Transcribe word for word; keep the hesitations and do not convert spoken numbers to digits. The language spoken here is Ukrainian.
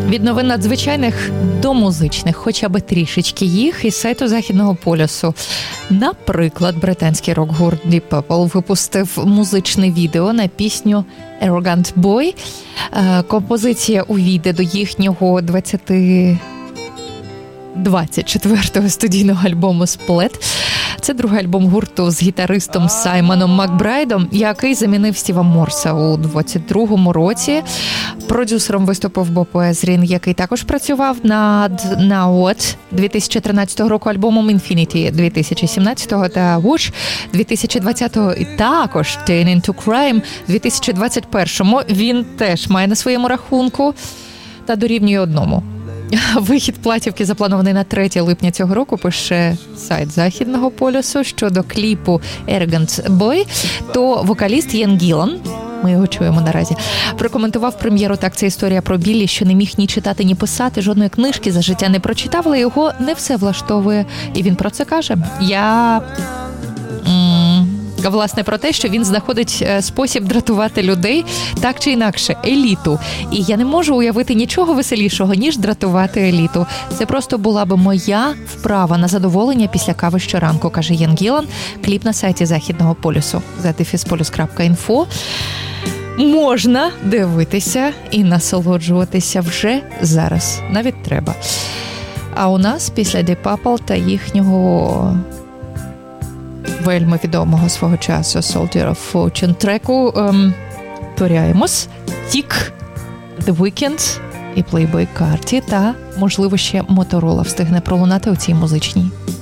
Від новин надзвичайних до музичних, хоча б трішечки їх, із сайту Західного полюсу. Наприклад, британський рок-гурт Deep Purple випустив музичне відео на пісню Arrogant Boy. Композиція увійде до їхнього двадцять четвертого студійного альбому «Split». Це другий альбом гурту з гітаристом Саймоном Макбрайдом, який замінив Стіва Морса у двадцять другому році. Продюсером виступив Боб Езрін, який також працював над Now What дві тисячі тринадцятого року альбомом, Infinity дві тисячі сімнадцятого та Watch дві тисячі двадцятого і також Turn into Crime дві тисячі двадцять першому. Він теж має на своєму рахунку та дорівнює одному. Вихід платівки запланований на третє липня цього року, пише сайт Західного полюсу. Щодо кліпу Arrogant Boy, то вокаліст Єн Гілан, ми його чуємо наразі, прокоментував прем'єру: так, це історія про Біллі, що не міг ні читати, ні писати, жодної книжки за життя не прочитав, але його не все влаштовує. І він про це каже. Я... Власне, про те, що він знаходить спосіб дратувати людей так чи інакше, еліту. І я не можу уявити нічого веселішого, ніж дратувати еліту. Це просто була би моя вправа на задоволення після кави щоранку, каже Єн Гілан. Кліп на сайті Західного полюсу зетифісполюс крапка інфо. Можна дивитися і насолоджуватися вже зараз. Навіть треба. А у нас після Deep Purple та їхнього вельми відомого свого часу Soldier of Fortune треку ем, поряємось Тік, The Weeknd і Playboi Carti, та, можливо, ще Motorola встигне пролунати у цій музичній.